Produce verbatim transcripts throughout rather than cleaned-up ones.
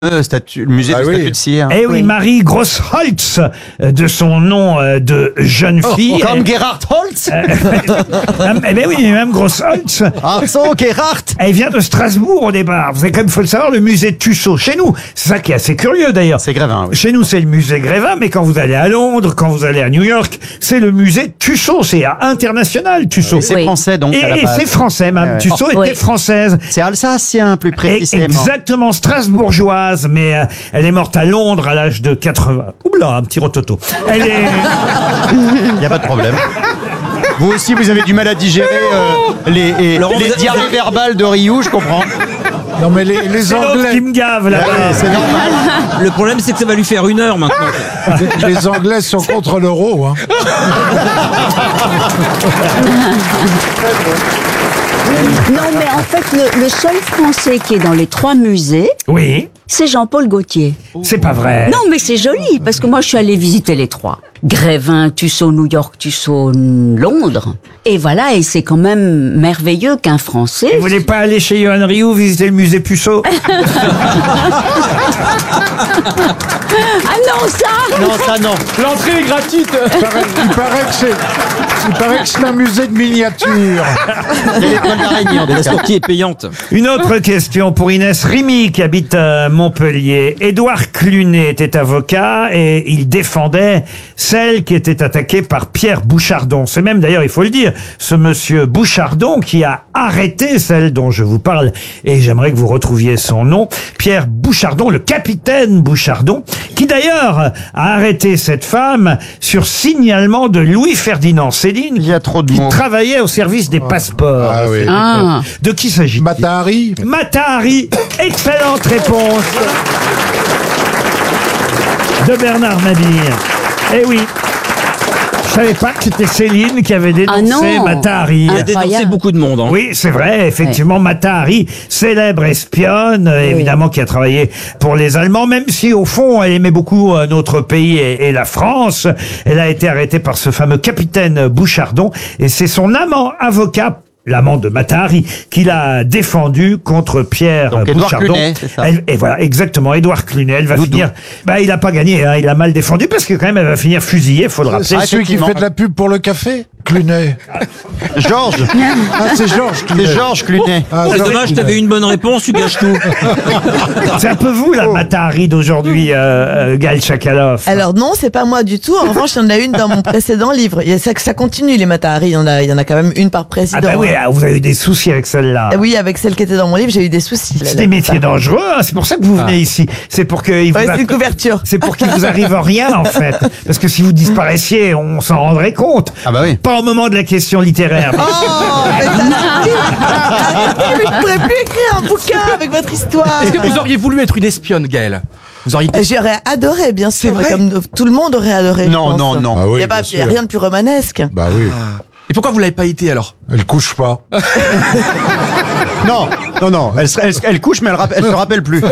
Euh, statue, le musée Ah de oui. statue de cire. Eh oui, Oui. Marie Grossholtz, euh, de son nom euh, de jeune fille. Comme Elle- Gerhard Holtz. Eh ben oui, même Grossholtz. Ah, so Gerhard. Elle vient de Strasbourg au départ. Vous savez quand même, faut le savoir, le musée Tussaud. Chez nous, c'est ça qui est assez curieux d'ailleurs. C'est Grévin, oui. Chez nous, c'est le musée Grévin, mais quand vous allez à Londres, quand vous allez à New York, c'est le musée Tussaud. C'est international, Tussaud. Et c'est Oui. français, donc, Et, à la et base. c'est français, même. Ouais, ouais. Tussaud Oh, était oui. française. C'est alsacien, plus Et- précisément. Exactement, strasbourgeoise, mais euh, elle est morte à Londres à l'âge de quatre-vingts. Oula, un petit rototo. Elle est... Il n'y a pas de problème. Vous aussi, vous avez du mal à digérer euh, les, et- Laurent, les vous- diarrhées verbales de Ryu, je comprends. Non, mais les, les C'est l'autre Anglais, qui me gave, là. Ouais, c'est normal. Le problème, c'est que ça va lui faire une heure maintenant. les Anglais sont contre l'euro. Hein. Non, mais en fait, le, le seul Français qui est dans les trois musées, Oui, c'est Jean-Paul Gaultier. c'est pas vrai. Non, mais c'est joli, parce que moi, je suis allée visiter les trois. Grévin, Tussaud, New York, Tussaud, Londres. Et voilà, et c'est quand même merveilleux qu'un Français... Vous voulez pas aller chez Johan Rioux visiter le musée Puceau? Ah non, ça Non, ça non. L'entrée est gratuite. Il paraît, il paraît que c'est, il paraît que c'est un musée de miniatures. C'est l'étoile d'araignée, en tout La cas. sortie est payante. Une autre question pour Inès Rimy qui habite à Montpellier. Édouard Clunet était avocat et il défendait celle qui était attaquée par Pierre Bouchardon. C'est même d'ailleurs, il faut le dire, ce monsieur Bouchardon qui a arrêté celle dont je vous parle et j'aimerais que vous retrouviez son nom. Pierre Bouchardon, le capitaine Bouchardon, qui d'ailleurs a arrêté cette femme sur signalement de Louis-Ferdinand Céline. Il y a trop de qui mots. travaillait au service des passeports. Ah oui. Ah. De qui s'agit-il? Matahari. Matahari, excellente réponse de Bernard Mabille. Eh oui, je savais pas que c'était Céline qui avait dénoncé Ah non. Matahari. Ah. Il a dénoncé Incroyable. beaucoup de monde. Hein. Oui, c'est vrai, effectivement, Matahari, célèbre espionne, euh, évidemment, qui a travaillé pour les Allemands, même si, au fond, elle aimait beaucoup euh, notre pays et, et la France. Elle a été arrêtée par ce fameux capitaine Bouchardon, et c'est son amant avocat, l'amant de Matahari, qui l'a défendu contre Pierre Donc, Édouard Bouchardon. Clunet, c'est ça. Elle- et voilà, exactement, Édouard Clunet. Elle va Doudou. finir... Bah, il a pas gagné, hein, il a mal défendu, parce que quand même, elle va finir fusillée, faut le rappeler. C'est celui qui effectivement. fait de la pub pour le café. Clunet. Georges. Ah, c'est Georges Clunet. C'est Georges Clunet. Ah, C'est Georges dommage, Clunet. t'avais une bonne réponse, tu gâches tout. C'est un peu vous, la Matahari d'aujourd'hui, euh, euh, Gaël Chakalov. Alors non, c'est pas moi du tout. En revanche, il y en a une dans mon précédent livre. Il y a ça, ça continue les Matahari. Il y en a, il y en a quand même une par président. Ah bah oui, ah, vous avez eu des soucis avec celle-là. Ah oui, avec celle qui était dans mon livre, j'ai eu des soucis. C'est des métiers dangereux, hein, c'est pour ça que vous venez ici. C'est pour que il vous Ouais, a- c'est une couverture. c'est pour qu'il vous arrive rien en fait. Parce que si vous disparaissiez, on s'en rendrait compte. Ah bah oui. Pas au moment de la question littéraire. Oh, mais ça Arrêtez, je pourrais plus écrire un bouquin avec votre histoire. Est-ce que vous auriez voulu être une espionne, Gaëlle? Vous auriez été... J'aurais adoré, bien sûr, vrai comme tout le monde aurait adoré. je Non, pense. non, non. Ah Il oui, n'y a, pas- bien il y a sûr. rien de plus romanesque. Bah oui. Et pourquoi vous l'avez pas été alors? Elle couche pas. Non, non, non. Elle, se- elle, se- elle couche, mais elle, rapp- elle se rappelle plus.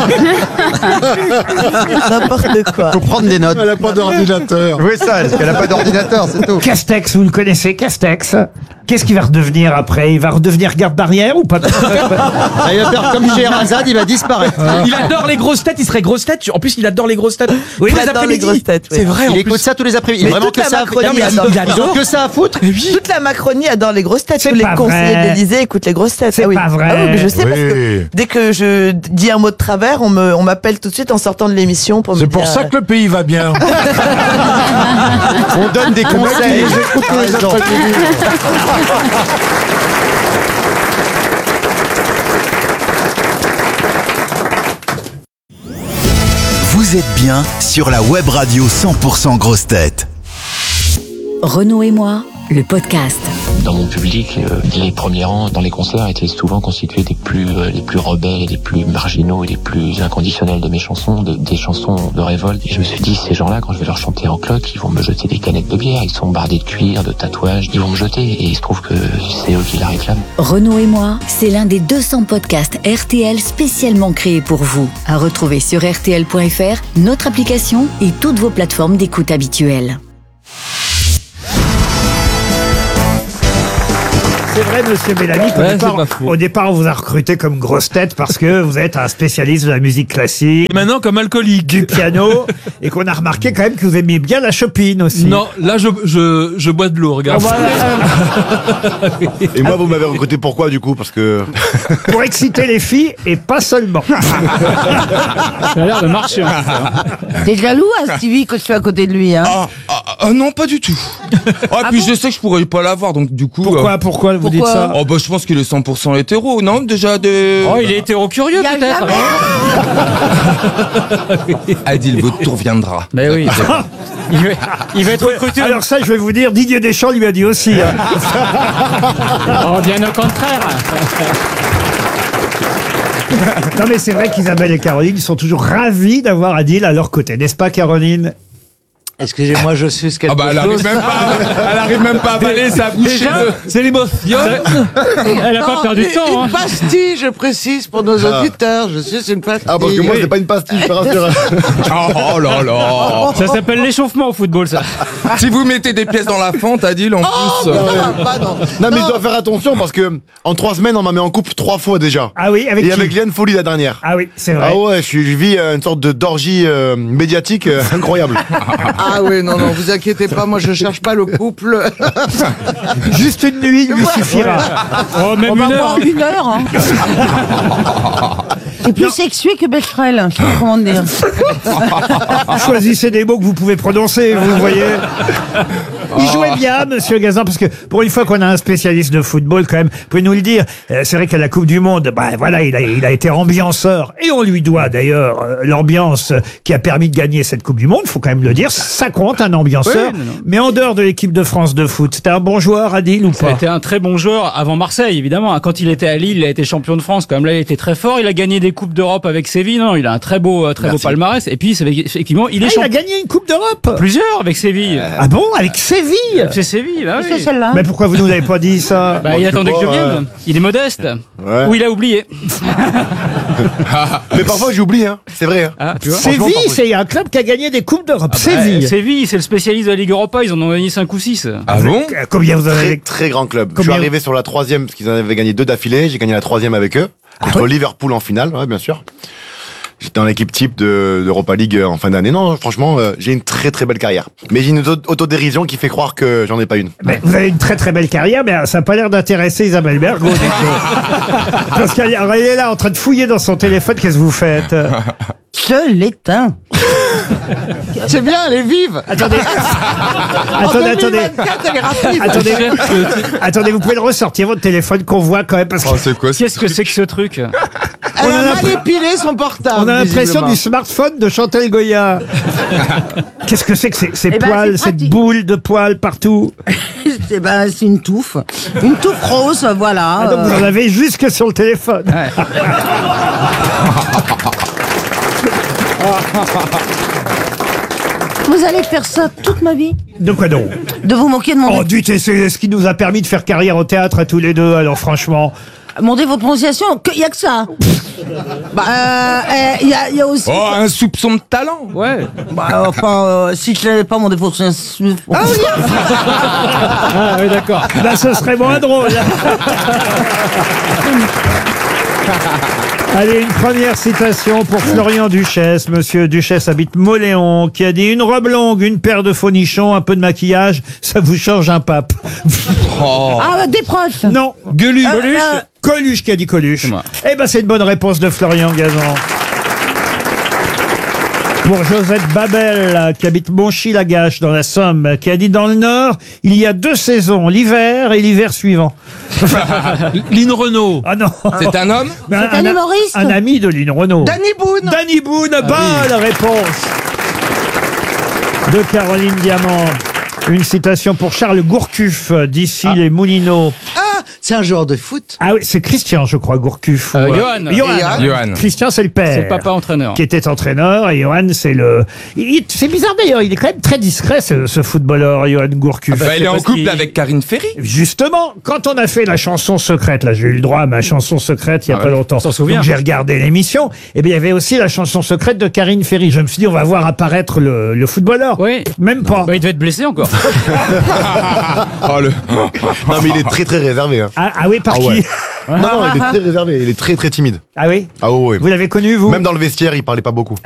N'importe quoi. Faut prendre des notes. Elle a pas d'ordinateur. Oui, ça, parce qu'elle a pas d'ordinateur, c'est tout. Castex, vous le connaissez, Castex. Qu'est-ce qu'il va redevenir après? Il va redevenir garde-barrière ou pas? Ah, il va faire comme chez Erazad, il va disparaître. Il adore les grosses têtes, il serait grosse tête. En plus, il adore les grosses têtes. Oui, Tous il adore les après-midi. grosses têtes, oui. C'est vrai, en Il plus. écoute ça tous les après-midi. Mais Vraiment toute que la ça à Macronie, foutre. il adore. Ils ont que ça à foutre. Toute la Macronie adore les grosses têtes. C'est Tous les pas conseillers vrai. de l'Élysée écoutent les grosses têtes. C'est Ah oui. pas vrai. Ah oui, mais je sais parce Oui. que dès que je dis un mot de travers, on me, on m'appelle tout de suite en sortant de l'émission pour me C'est dire. pour ça que le pays va bien. On donne des conseils. Ils écoutent tous les Raison. après-midi. Vous êtes bien sur la web radio cent pour cent Grosses Têtes. Renaud et moi, le podcast. Dans mon public, euh, les premiers rangs dans les concerts étaient souvent constitués des plus euh, les plus rebelles, les plus marginaux et les plus inconditionnels de mes chansons, des, des chansons de révolte. Et je me suis dit, ces gens-là, quand je vais leur chanter en cloque, ils vont me jeter des canettes de bière, ils sont bardés de cuir, de tatouages, ils vont me jeter. Et il se trouve que c'est eux qui la réclament. Renaud et moi, c'est l'un des deux cents podcasts R T L spécialement créés pour vous. À retrouver sur R T L point F R, notre application et toutes vos plateformes d'écoute habituelles. C'est vrai, monsieur Bellamy, qu'au Ouais, départ, c'est pas faux. au départ, on vous a recruté comme grosse tête parce que vous êtes un spécialiste de la musique classique, Et maintenant, comme alcoolique. du piano, et qu'on a remarqué quand même que vous aimiez bien la Chopin aussi. Non, là, je, je, je bois de l'eau, regarde. Et moi, vous m'avez recruté pourquoi, du coup? Parce que... Pour exciter les filles, et pas seulement. Ça a l'air de marcher. hein. T'es jaloux, hein, Stevie, que je suis à côté de lui, hein. Ah, ah, ah, non, pas du tout. Ah, puis je sais que je pourrais pas l'avoir, donc du coup. Pourquoi, euh, pourquoi vous dites ça? Oh, bah, je pense qu'il est cent pour cent hétéro, non? Déjà de. Oh, il est hétéro-curieux, Il y a peut-être. jamais- Adil, votre tour viendra. Mais oui. Il va, il va être recruté. Alors ça, je vais vous dire, Didier Deschamps lui a dit aussi. hein. Oh, bien au contraire. Non mais c'est vrai qu'Isabelle et Caroline sont toujours ravis d'avoir Adil à leur côté, n'est-ce pas, Caroline? Excusez-moi, je suis ce qu'elle Ah, bah, elle arrive même pas, elle arrive même pas à avaler sa bouche. Déjà, c'est l'émotion. Elle a pas perdu de temps. Hein. pastille, je précise pour nos auditeurs. Je suis une pastille. Ah, parce que moi, c'est pas une pastille, je te rassure. Oh là là. Ça s'appelle l'échauffement au football, ça. Si vous mettez des pièces dans la fente, Adil, en plus. euh, Pardon. Non, mais je dois faire attention parce que en trois semaines, on m'a mis en couple trois fois déjà. Ah oui, avec Et qui? avec Liane Folly la dernière. Ah oui, c'est vrai. Ah ouais, je, suis- je vis euh, une sorte de d'orgie euh, médiatique euh, incroyable. Ah oui, non, non, vous inquiétez pas, moi je cherche pas le couple. Juste une nuit lui suffira. Oh, même On va une heure. voir une heure, hein. Et plus sexué que Becherel, je sais pas comment dire. Choisissez des mots que vous pouvez prononcer, vous voyez. Il jouait bien, monsieur Gazan, parce que pour une fois qu'on a un spécialiste de football, quand même, vous pouvez nous le dire. euh, C'est vrai qu'à la Coupe du Monde, bah voilà, il a, il a été ambianceur, et on lui doit d'ailleurs euh, l'ambiance qui a permis de gagner cette Coupe du Monde. Faut quand même le dire, ça compte un ambianceur. Oui, non, non. Mais en dehors de l'équipe de France de foot, c'était un bon joueur, Adil, ou pas? C'était un très bon joueur avant Marseille, évidemment. Quand il était à Lille, il a été champion de France. Quand même, là, il était très fort. Il a gagné des coupes d'Europe avec Séville. Non, il a un très beau, euh, très beau palmarès. Et puis, c'est effectivement, il est Ah, il a champion. gagné une Coupe d'Europe. Plusieurs avec Séville. Ah bon, avec Séville? C'est Séville, bah C'est oui. celle-là. Mais pourquoi vous nous l'avez pas dit ça? Bah, il attendait que je pas, vienne. Il est modeste. Ouais. Ou il a oublié. Mais parfois, j'oublie, hein. C'est vrai. Hein. Ah, tu vois. Séville, c'est un club qui a gagné des Coupes d'Europe. Ouais, Séville. Séville, c'est le spécialiste de la Ligue Europa. Ils en ont gagné cinq ou six. Ah bon? Euh, Combien vous en Très, avez? très grand club. Combien- Je suis arrivé sur la troisième parce qu'ils en avaient gagné deux d'affilée. J'ai gagné la troisième avec eux. Contre Liverpool en finale, ouais, bien sûr. J'étais dans l'équipe type de d'Europa League euh, en fin d'année. Non, franchement, euh, j'ai une très très belle carrière. Mais j'ai une auto- autodérision qui fait croire que j'en ai pas une. Mais vous avez une très très belle carrière, mais ça n'a pas l'air d'intéresser Isabelle Bergot. du coup. Parce qu'elle alors, elle est là en train de fouiller dans son téléphone. Qu'est-ce que vous faites? Je l'éteins. C'est bien, elle est vive. Attendez. attendez, attendez. Elle est rapide. Attendez, attendez, vous pouvez le ressortir votre téléphone qu'on voit quand même parce que Oh, c'est quoi? Qu'est-ce que c'est que ce truc? Elle on a a mal l'impr- épilé son portable. on a l'impression visiblement. du smartphone de Chantal Goya. Qu'est-ce que c'est que ces, ces Eh ben, poils, c'est cette pratique. boule de poils partout? C'est ben, c'est une touffe. Une touffe rose, voilà. Ah, donc vous Euh, en avez jusque sur le téléphone. Vous allez faire ça toute ma vie? De quoi donc? De vous moquer de mon, Oh, dites, c'est ce qui nous a permis de faire carrière au théâtre à tous les deux, alors franchement. demander votre prononciation? Il y a que ça. Bah, il euh, y, a, y a aussi... Oh, un soupçon de talent. Ouais. Bah, enfin, euh, si je l'avais pas, mon défaut... Ah oui. Ah oui, d'accord. Là, ce serait moins drôle. Allez, une première citation pour Florian Duchesse. Monsieur Duchesse habite Moléon, qui a dit « Une robe longue, une paire de faux nichons, un peu de maquillage, ça vous change un pape. Oh. Ah, des proches. » Non. Gueuluche. Euh, Coluche. euh, Coluche qui a dit Coluche. C'est moi. Eh ben, c'est une bonne réponse de Florian Gazan. Pour Josette Babel, qui habite Monchy-Lagache dans la Somme, qui a dit dans le Nord, il y a deux saisons, l'hiver et l'hiver suivant. Lynn Renault. Ah non. C'est un homme? Mais C'est un humoriste. Un ami de Lynn Renault. Danny Boone. Danny Boone, bonne réponse de Caroline Diamant. Une citation pour Charles Gourcuff, d'ici les Moulineaux. Ah, c'est un joueur de foot. Ah oui, c'est Christian, je crois, Gourcuff. Euh, ou, Johan. Johan. Johan. Christian, c'est le père. C'est le papa entraîneur. Qui était entraîneur, et Johan, c'est le... il- C'est bizarre d'ailleurs, il est quand même très discret, ce, ce footballeur, Johan Gourcuff. Bah, il est en parce couple qu'il- avec Karine Ferry. Justement, quand on a fait la chanson secrète, là j'ai eu le droit à ma chanson secrète il y a Ah pas ouais, longtemps, on s'en souvient. donc j'ai regardé l'émission, et bien il y avait aussi la chanson secrète de Karine Ferry. Je me suis dit on va voir apparaître le, le footballeur. Oui. Même pas. Bah, il devait être blessé encore. Oh, le... Non, mais il est très très réservé. Hein. Ah, ah oui, par Ah qui ouais. Non, non, il est très réservé, il est très très timide. Ah oui Ah ouais. Vous l'avez connu, vous Même dans le vestiaire, il parlait pas beaucoup.